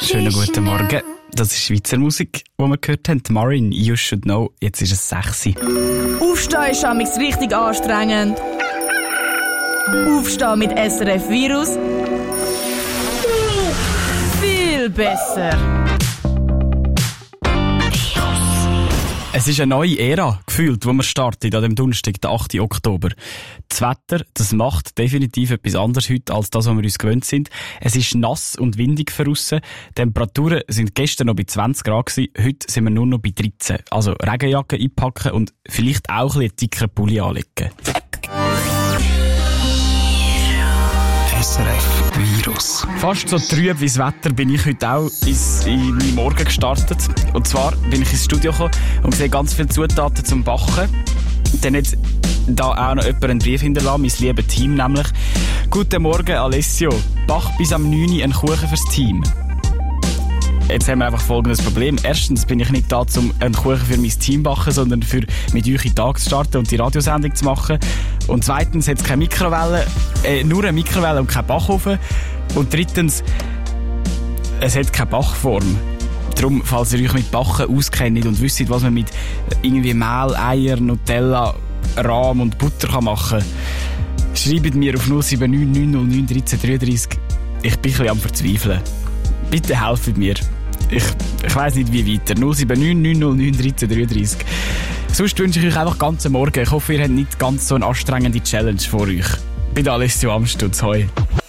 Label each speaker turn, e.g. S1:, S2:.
S1: Schönen guten Morgen. Das ist Schweizer Musik, die wir gehört haben. Marin, You Should Know. Jetzt ist es 6 Uhr.
S2: Aufstehen ist amigs richtig anstrengend. Aufstehen mit SRF Virus. Viel besser.
S1: Es ist eine neue Ära, gefühlt, wo wir starten an dem Donnerstag, den 8. Oktober. Das Wetter, das macht definitiv etwas anderes heute, als das, was wir uns gewöhnt sind. Es ist nass und windig draussen. Die Temperaturen sind gestern noch bei 20 Grad gewesen, heute sind wir nur noch bei 13. Also Regenjacke einpacken und vielleicht auch ein bisschen dicker Pulli anlegen.
S3: SRF Virus.
S1: Fast so trüb wie das Wetter bin ich heute auch in meinen Morgen gestartet. Und zwar bin ich ins Studio gekommen und sehe ganz viele Zutaten zum Backen. Dann hat da auch noch jemand einen Brief hinterlassen, mein liebes Team nämlich. Guten Morgen, Alessio. Bach bis am 9 Uhr einen Kuchen fürs Team. Jetzt haben wir einfach folgendes Problem. Erstens bin ich nicht da, um einen Kuchen für mein Team zu backen, sondern für mit euch in den Tag zu starten und die Radiosendung zu machen. Und zweitens hat es keine Mikrowelle, nur eine Mikrowelle und keinen Backofen. Und drittens, es hat keine Backform. Darum, falls ihr euch mit Backen auskennt und wisst, was man mit irgendwie Mehl, Eier, Nutella, Rahm und Butter machen kann, schreibt mir auf 079 909 1333. Ich bin ein bisschen am Verzweifeln. Bitte helft mir. Ich weiss nicht wie weiter. 079 909 1333. Sonst wünsche ich euch einfach ganz Morgen. Ich hoffe, ihr habt nicht ganz so eine anstrengende Challenge vor euch. Bei Alessio Amstutz. Hoi.